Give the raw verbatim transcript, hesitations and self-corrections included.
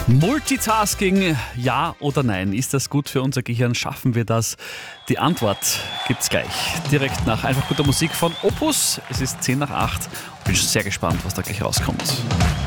Multitasking, ja oder nein? Ist das gut für unser Gehirn? Schaffen wir das? Die Antwort gibt's gleich. Direkt nach einfach guter Musik von Opus. Es ist zehn nach acht. Bin schon sehr gespannt, was da gleich rauskommt.